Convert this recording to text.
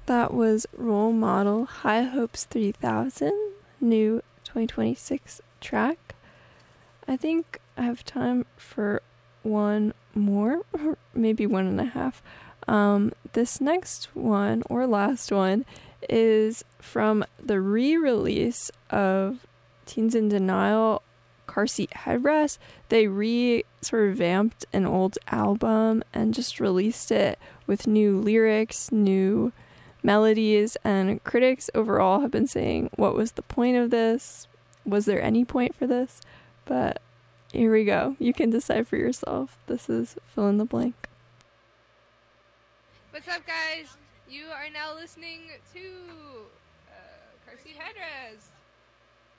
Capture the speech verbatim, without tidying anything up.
That was Role Model High Hopes three thousand, new twenty twenty-six track. I think I have time for one more, or maybe one and a half. Um, this next one, or last one, is from the re-release of Teens in Denial, Car Seat Headrest. They re sort of vamped an old album and just released it with new lyrics, new melodies, and critics overall have been saying, what was the point of this? Was there any point for this? But here we go. You can decide for yourself. This is fill in the blank. What's up, guys? You are now listening to uh, Car Seat Headrest.